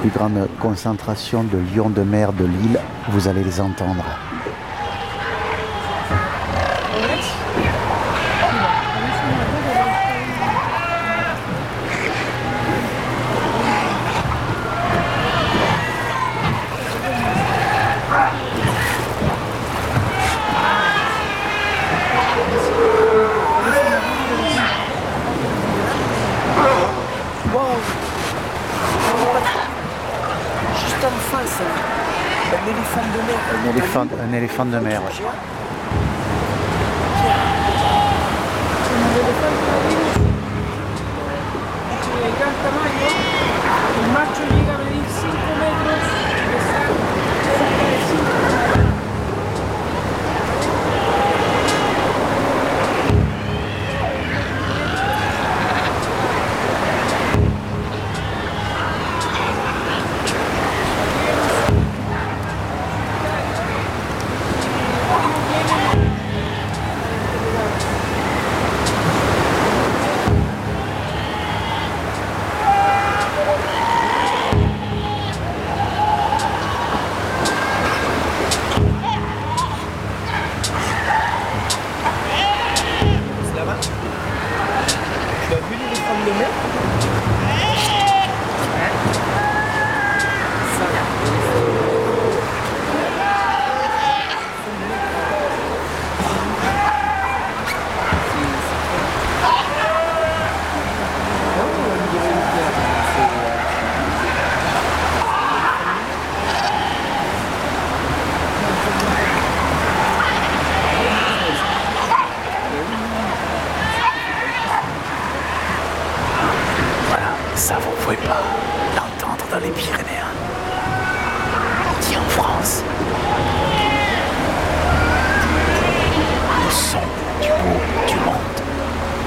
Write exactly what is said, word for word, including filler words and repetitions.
plus grande concentration de lions de mer de l'île, vous allez les entendre. Juste en face, un éléphant de mer. Un éléphant, un éléphant de mer. Ouais. Tu as vu l'éléphant de mer? Ça, vous pouvez pas l'entendre dans les Pyrénées. Ni en France.